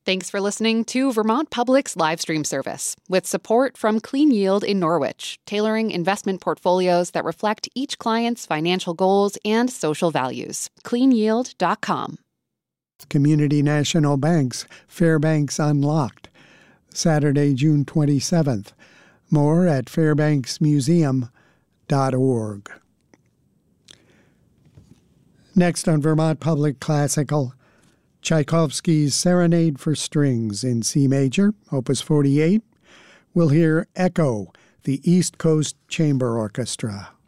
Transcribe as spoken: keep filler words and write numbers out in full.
Thanks for listening to Vermont Public's live stream service, with support from Clean Yield in Norwich, tailoring investment portfolios that reflect each client's financial goals and social values. clean yield dot com. Community National Bank's Fairbanks Unlocked, Saturday, June twenty-seventh. More at fairbanks museum dot org. Next on Vermont Public Classical, Tchaikovsky's Serenade for Strings in C major, Opus forty-eight. We'll hear Echo, the East Coast Chamber Orchestra.